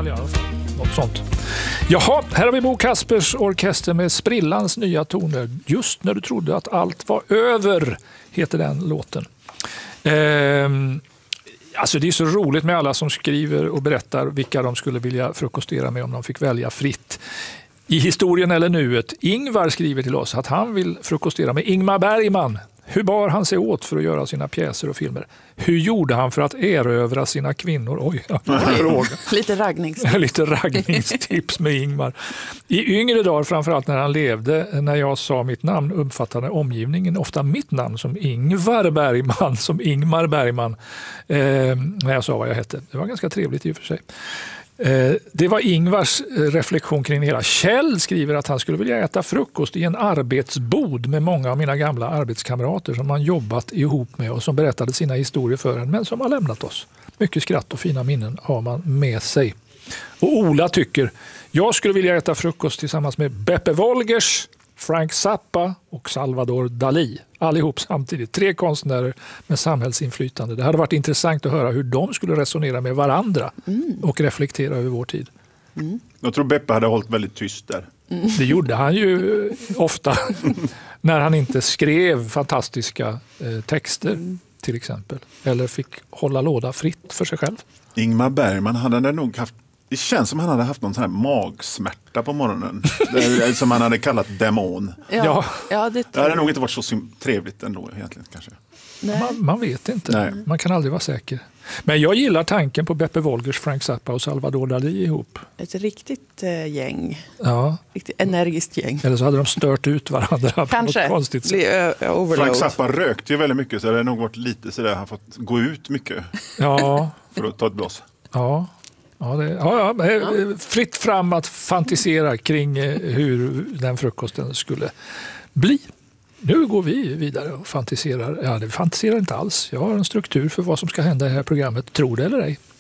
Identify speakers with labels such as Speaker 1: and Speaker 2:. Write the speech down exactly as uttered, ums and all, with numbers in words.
Speaker 1: väl i alla fall. Något sånt. Jaha, här har vi Bo Kaspers orkester med sprillans nya toner. Just när du trodde att allt var över, heter den låten. Ehm, alltså det är så roligt med alla som skriver och berättar vilka de skulle vilja frukostera med om de fick välja fritt. I historien eller nuet. Ingvar skriver till oss att han vill frukostera med Ingmar Bergman. Hur bar han sig åt för att göra sina pjäser och filmer? Hur gjorde han för att erövra sina kvinnor? Oj, jag fråga.
Speaker 2: Lite raggningstips.
Speaker 1: Lite raggningstips med Ingmar. I yngre dagar, framförallt när han levde, när jag sa mitt namn, uppfattade omgivningen ofta mitt namn som Ingvar Bergman, som Ingmar Bergman, eh, när jag sa vad jag hette. Det var ganska trevligt i och för sig. Det var Ingvars reflektion kring det hela. Kjell skriver att han skulle vilja äta frukost i en arbetsbod med många av mina gamla arbetskamrater som man jobbat ihop med och som berättade sina historier för en, men som har lämnat oss. Mycket skratt och fina minnen har man med sig. Och Ola tycker, jag skulle vilja äta frukost tillsammans med Beppe Wolgers, Frank Zappa och Salvador Dalí. Allihop samtidigt. Tre konstnärer med samhällsinflytande. Det hade varit intressant att höra hur de skulle resonera med varandra mm. och reflektera över vår tid.
Speaker 3: Mm. Jag tror Beppe hade hållit väldigt tyst där.
Speaker 1: Mm. Det gjorde han ju ofta när han inte skrev fantastiska eh, texter mm. till exempel. Eller fick hålla låda fritt för sig själv.
Speaker 3: Ingmar Bergman hade nog haft. Det känns som han hade haft någon sån här magsmärta på morgonen. Som han hade kallat demon.
Speaker 2: Ja, ja. ja det,
Speaker 3: det hade nog inte varit så trevligt ändå egentligen kanske.
Speaker 1: Man, man vet inte. Nej. Man kan aldrig vara säker. Men jag gillar tanken på Beppe Wolgers, Frank Zappa och Salvador Dalí ihop.
Speaker 2: Ett riktigt eh, gäng.
Speaker 1: Ja.
Speaker 2: Riktigt energiskt gäng.
Speaker 1: Eller så hade de stört ut varandra på något konstigt sätt.
Speaker 3: Frank Zappa rökte ju väldigt mycket så det har nog varit lite sådär. Han har fått gå ut mycket.
Speaker 1: Ja.
Speaker 3: För att ta ett blås.
Speaker 1: Ja. Ja, det, ja, ja, fritt fram att fantisera kring hur den frukosten skulle bli. Nu går vi vidare och fantiserar. Ja, det fantiserar inte alls. Jag har en struktur för vad som ska hända i det här programmet. Tror det eller ej.